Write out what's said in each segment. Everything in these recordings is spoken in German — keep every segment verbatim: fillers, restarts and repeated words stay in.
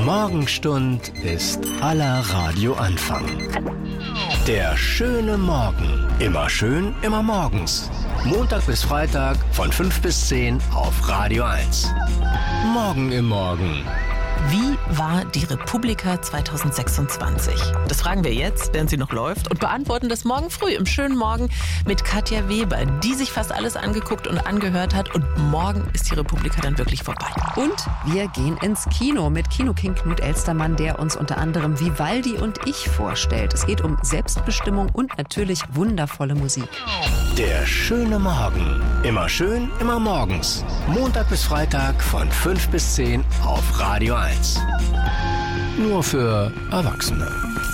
Morgenstund ist aller Radioanfang. Der schöne Morgen. Immer schön, immer morgens. Montag bis Freitag von fünf bis zehn auf Radio eins. Morgen im Morgen. Wie war die Republika zwanzig sechsundzwanzig? Das fragen wir jetzt, während sie noch läuft, und beantworten das morgen früh im schönen Morgen mit Katja Weber, die sich fast alles angeguckt und angehört hat. Und morgen ist die Republika dann wirklich vorbei. Und wir gehen ins Kino mit Kinoking Knut Elstermann, der uns unter anderem Vivaldi und Ich vorstellt. Es geht um Selbstbestimmung und natürlich wundervolle Musik. Der schöne Morgen. Immer schön, immer morgens. Montag bis Freitag von fünf bis zehn auf Radio eins. Nur für Erwachsene.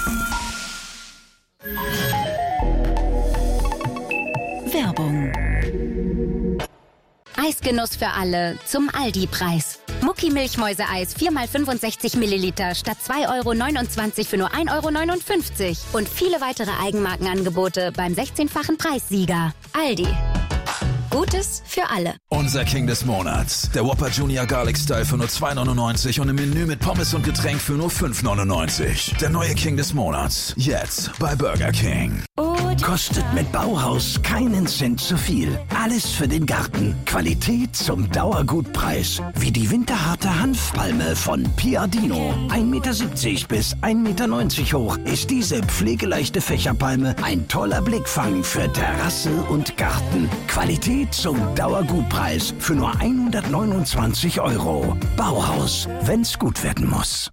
Werbung. Eisgenuss für alle zum Aldi-Preis. Mucki Milchmäuseeis vier mal fünfundsechzig Milliliter statt zwei Euro neunundzwanzig für nur ein Euro neunundfünfzig. Und viele weitere Eigenmarkenangebote beim sechzehnfachen Preissieger. Aldi. Gutes für alle. Unser King des Monats. Der Whopper Junior Garlic Style für nur zwei neunundneunzig und im Menü mit Pommes und Getränk für nur fünf neunundneunzig. Der neue King des Monats. Jetzt bei Burger King. Kostet mit Bauhaus keinen Cent zu viel. Alles für den Garten. Qualität zum Dauergutpreis. Wie die winterharte Hanfpalme von Piardino. ein Meter siebzig bis ein Meter neunzig hoch ist diese pflegeleichte Fächerpalme ein toller Blickfang für Terrasse und Garten. Qualität zum Dauergutpreis für nur hundertneunundzwanzig Euro. Bauhaus, wenn's gut werden muss.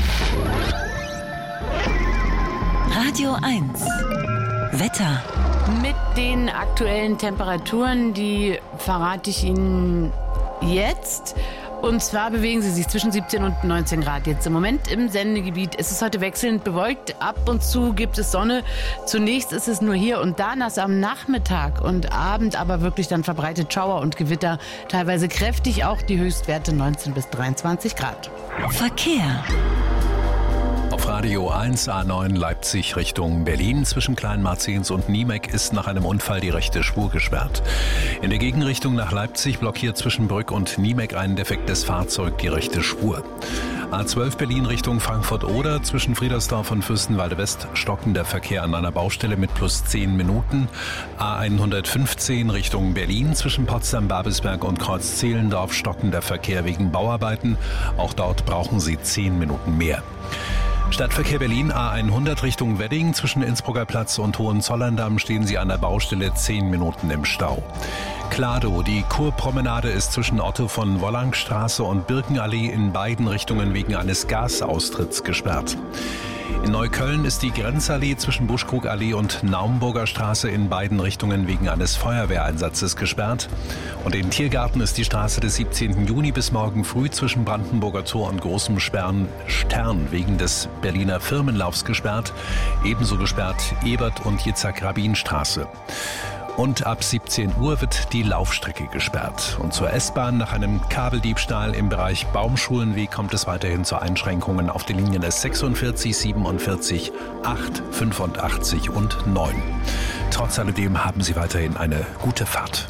Radio eins. Wetter. Mit den aktuellen Temperaturen, die verrate ich Ihnen jetzt. Und zwar bewegen sie sich zwischen siebzehn und neunzehn Grad jetzt im Moment im Sendegebiet. Es ist heute wechselnd bewölkt. Ab und zu gibt es Sonne. Zunächst ist es nur hier und da nass am Nachmittag und Abend, aber wirklich dann verbreitet Schauer und Gewitter. Teilweise kräftig, auch die Höchstwerte neunzehn bis dreiundzwanzig Grad. Verkehr. Auf Radio eins A neun Leipzig Richtung Berlin zwischen Kleinmarzens und Niemek ist nach einem Unfall die rechte Spur gesperrt. In der Gegenrichtung nach Leipzig blockiert zwischen Brück und Niemek ein defektes Fahrzeug die rechte Spur. A zwölf Berlin Richtung Frankfurt-Oder zwischen Friedersdorf und Fürstenwalde West stockender Verkehr an einer Baustelle mit plus zehn Minuten. A hundertfünfzehn Richtung Berlin zwischen Potsdam-Babelsberg und Kreuz-Zehlendorf stockender Verkehr wegen Bauarbeiten. Auch dort brauchen Sie zehn Minuten mehr. Stadtverkehr Berlin A hundert Richtung Wedding zwischen Innsbrucker Platz und Hohenzollern-Damm stehen Sie an der Baustelle zehn Minuten im Stau. Klado, die Kurpromenade ist zwischen Otto von Wollangstraße und Birkenallee in beiden Richtungen wegen eines Gasaustritts gesperrt. In Neukölln ist die Grenzallee zwischen Buschkrugallee und Naumburger Straße in beiden Richtungen wegen eines Feuerwehreinsatzes gesperrt. Und in Tiergarten ist die Straße des siebzehnten Juni bis morgen früh zwischen Brandenburger Tor und Großem Stern wegen des Berliner Firmenlaufs gesperrt. Ebenso gesperrt Ebert- und Yitzhak-Rabin-Straße. Und ab siebzehn Uhr wird die Laufstrecke gesperrt. Und zur S-Bahn nach einem Kabeldiebstahl im Bereich Baumschulenweg kommt es weiterhin zu Einschränkungen auf den Linien S sechsundvierzig, siebenundvierzig, acht, fünfundachtzig und neun. Trotz alledem haben Sie weiterhin eine gute Fahrt.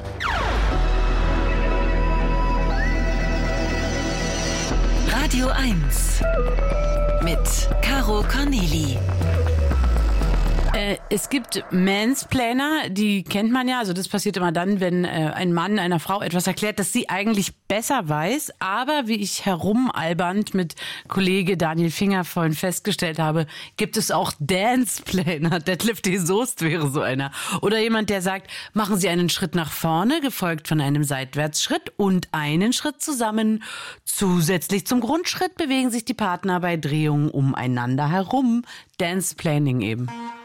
Radio eins mit Caro Corneli. Äh, es gibt Mansplainer, die kennt man ja. Also das passiert immer dann, wenn äh, ein Mann einer Frau etwas erklärt, das sie eigentlich besser weiß. Aber wie ich herumalbernd mit Kollege Daniel Finger vorhin festgestellt habe, gibt es auch Danceplaner. Detlef de Soest wäre so einer. Oder jemand, der sagt, machen Sie einen Schritt nach vorne, gefolgt von einem Seitwärtsschritt und einen Schritt zusammen. Zusätzlich zum Grundschritt bewegen sich die Partner bei Drehungen umeinander herum. Danceplaning eben.